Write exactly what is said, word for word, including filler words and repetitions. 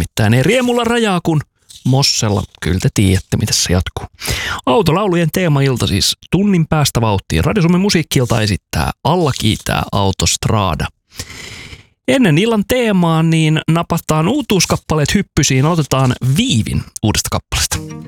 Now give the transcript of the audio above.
nimittäin ei riemulla rajaa, kun Mossella kyllä te tiedätte, miten se jatkuu. Autolaulujen teemailta siis tunnin päästä vauhtiin. Radio Suomen musiikki-ilta esittää Alla kiitää Autostrada. Ennen illan teemaa niin napataan uutuuskappaleet hyppysiin. Aloitetaan Viivin uudesta kappaleesta.